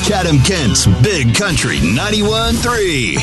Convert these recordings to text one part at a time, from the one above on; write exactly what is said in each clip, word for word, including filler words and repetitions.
Chatham-Kent's Big Country ninety-one point three.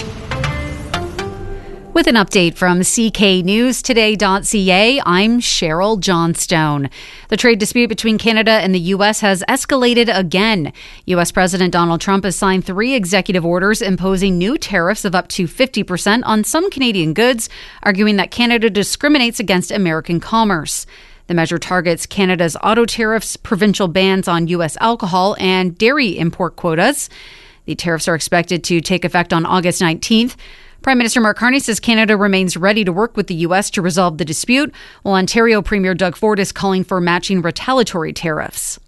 With an update from C K News Today dot C A, I'm Cheryl Johnstone. The trade dispute between Canada and the U S has escalated again. U S President Donald Trump has signed three executive orders imposing new tariffs of up to fifty percent on some Canadian goods, arguing that Canada discriminates against American commerce. The measure targets Canada's auto tariffs, provincial bans on U S alcohol, and dairy import quotas. The tariffs are expected to take effect on August nineteenth. Prime Minister Mark Carney says Canada remains ready to work with the U S to resolve the dispute, while Ontario Premier Doug Ford is calling for matching retaliatory tariffs.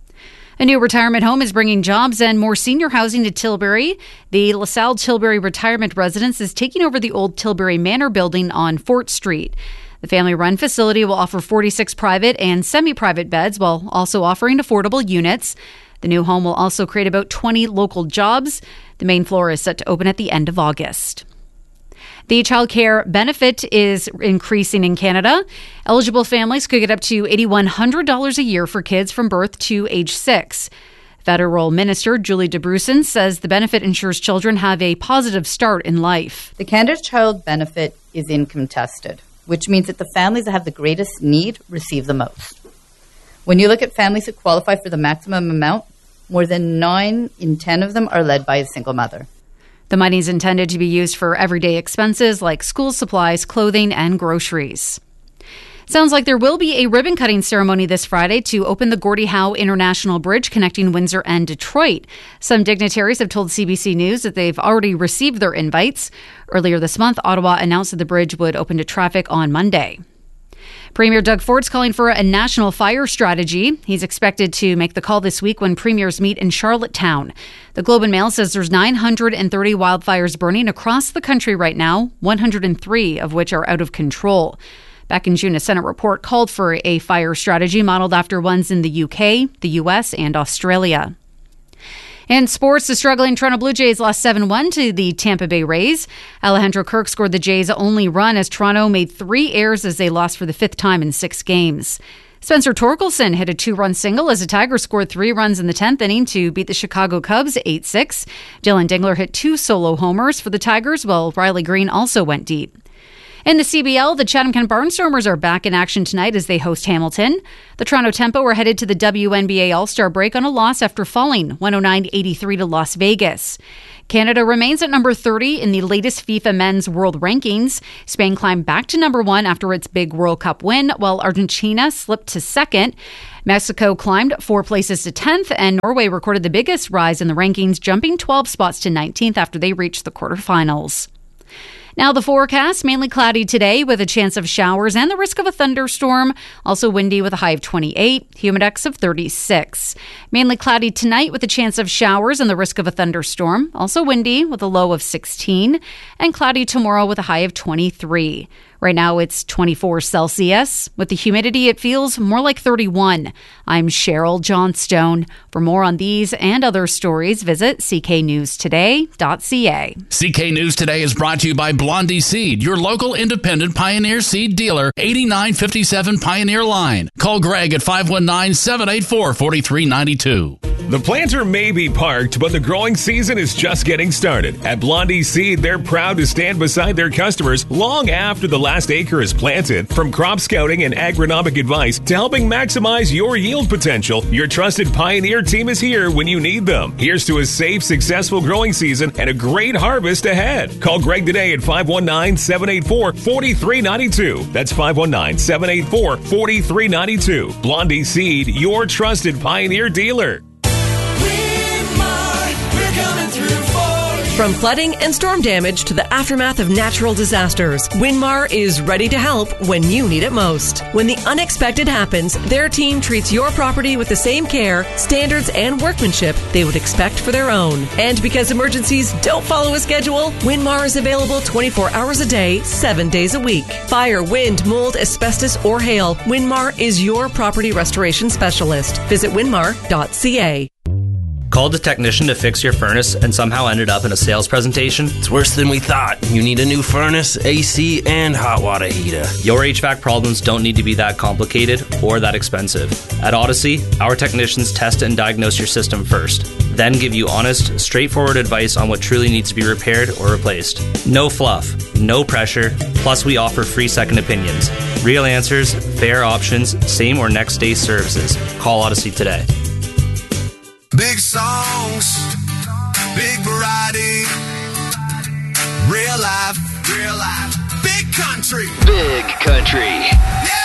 A new retirement home is bringing jobs and more senior housing to Tilbury. The LaSalle Tilbury Retirement Residence is taking over the old Tilbury Manor building on Fort Street. The family-run facility will offer forty-six private and semi-private beds while also offering affordable units. The new home will also create about twenty local jobs. The main floor is set to open at the end of August. The child care benefit is increasing in Canada. Eligible families could get up to eight thousand one hundred dollars a year for kids from birth to age six. Federal Minister Julie DeBrusen says the benefit ensures children have a positive start in life. The Canada Child Benefit is income tested, which means that the families that have the greatest need receive the most. When you look at families who qualify for the maximum amount, more than nine in ten of them are led by a single mother. The money is intended to be used for everyday expenses like school supplies, clothing, and groceries. Sounds like there will be a ribbon-cutting ceremony this Friday to open the Gordie Howe International Bridge connecting Windsor and Detroit. Some dignitaries have told C B C News that they've already received their invites. Earlier this month, Ottawa announced that the bridge would open to traffic on Monday. Premier Doug Ford's calling for a national fire strategy. He's expected to make the call this week when premiers meet in Charlottetown. The Globe and Mail says there's nine hundred thirty wildfires burning across the country right now, one hundred three of which are out of control. Back in June, a Senate report called for a fire strategy modeled after ones in the U K, the U S, and Australia. In sports, the struggling Toronto Blue Jays lost seven one to the Tampa Bay Rays. Alejandro Kirk scored the Jays' only run as Toronto made three errors as they lost for the fifth time in six games. Spencer Torkelson hit a two-run single as the Tigers scored three runs in the tenth inning to beat the Chicago Cubs eight six. Dylan Dingler hit two solo homers for the Tigers, while Riley Green also went deep. In the C B L, the Chatham-Kent Barnstormers are back in action tonight as they host Hamilton. The Toronto Tempo are headed to the W N B A All-Star break on a loss after falling one oh nine eighty-three to Las Vegas. Canada remains at number thirty in the latest FIFA Men's World Rankings. Spain climbed back to number one after its big World Cup win, while Argentina slipped to second. Mexico climbed four places to tenth, and Norway recorded the biggest rise in the rankings, jumping twelve spots to nineteenth after they reached the quarterfinals. Now the forecast, mainly cloudy today with a chance of showers and the risk of a thunderstorm. Also windy with a high of twenty-eight, humidex of thirty-six. Mainly cloudy tonight with a chance of showers and the risk of a thunderstorm. Also windy with a low of sixteen. And cloudy tomorrow with a high of twenty-three. Right now it's twenty-four Celsius. With the humidity, it feels more like thirty-one. I'm Cheryl Johnstone. For more on these and other stories, visit C K News Today dot C A. C K News Today is brought to you by Blondie Seed, your local independent Pioneer Seed dealer, eighty-nine fifty-seven Pioneer Line. Call Greg at five one nine, seven eight four, four three nine two. The planter may be parked, but the growing season is just getting started. At Blondie Seed, they're proud to stand beside their customers long after the last acre is planted. From crop scouting and agronomic advice to helping maximize your yield potential, your trusted Pioneer team is here when you need them. Here's to a safe, successful growing season and a great harvest ahead. Call Greg today at five one nine, seven eight four, four three nine two. That's five one nine, seven eight four, four three nine two. Blondie Seed, your trusted Pioneer dealer. From flooding and storm damage to the aftermath of natural disasters, Winmar is ready to help when you need it most. When the unexpected happens, their team treats your property with the same care, standards, and workmanship they would expect for their own. And because emergencies don't follow a schedule, Winmar is available twenty-four hours a day, seven days a week. Fire, wind, mold, asbestos, or hail, Winmar is your property restoration specialist. Visit winmar dot c a. Called a technician to fix your furnace and somehow ended up in a sales presentation? It's worse than we thought. You need a new furnace, A C, and hot water heater. Your H V A C problems don't need to be that complicated or that expensive. At Odyssey, our technicians test and diagnose your system first, then give you honest, straightforward advice on what truly needs to be repaired or replaced. No fluff, no pressure, plus we offer free second opinions. Real answers, fair options, same or next day services. Call Odyssey today. Big songs, big variety, real life, real life, big country, Big Country. yeah.